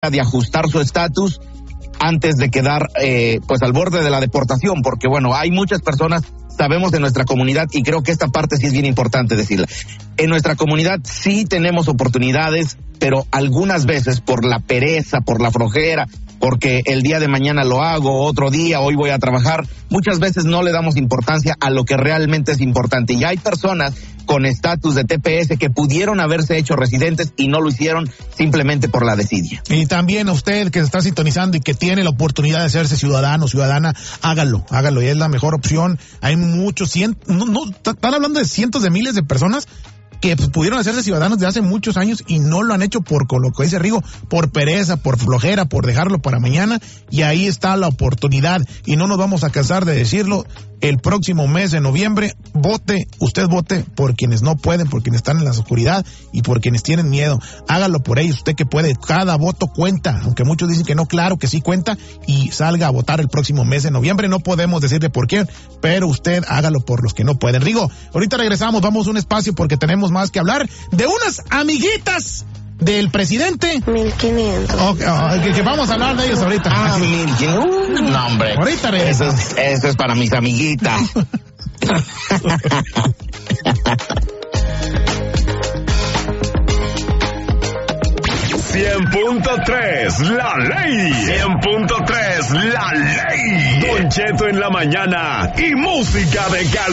de ajustar su estatus antes de quedar pues al borde de la deportación, porque bueno, hay muchas personas, sabemos de nuestra comunidad, y creo que esta parte sí es bien importante decirla. En nuestra comunidad sí tenemos oportunidades, pero algunas veces por la pereza, por la flojera, porque el día de mañana lo hago, otro día, hoy voy a trabajar, muchas veces no le damos importancia a lo que realmente es importante. Y hay personas con estatus de TPS que pudieron haberse hecho residentes y no lo hicieron simplemente por la desidia. Y también a usted que se está sintonizando y que tiene la oportunidad de hacerse ciudadano, ciudadana, hágalo, y es la mejor opción. Hay muchos, están hablando de cientos de miles de personas que pudieron hacerse ciudadanos de hace muchos años y no lo han hecho por lo que dice Rigo, por pereza, por flojera, por dejarlo para mañana, y ahí está la oportunidad, y no nos vamos a cansar de decirlo. El próximo mes de noviembre, usted vote por quienes no pueden, por quienes están en la oscuridad y por quienes tienen miedo. Hágalo por ellos, usted que puede, cada voto cuenta, aunque muchos dicen que no, claro que sí cuenta, y salga a votar el próximo mes de noviembre. No podemos decirle por qué, pero usted hágalo por los que no pueden. Rigo, ahorita regresamos, vamos a un espacio porque tenemos más que hablar de unas amiguitas del presidente. 1500. Que vamos a hablar de ellos ahorita. 1500. No, hombre. Ahorita regresamos. Eso es para mis amiguitas. 100.3 La Ley. 100.3 La Ley. Don Cheto en la mañana y música de calidad.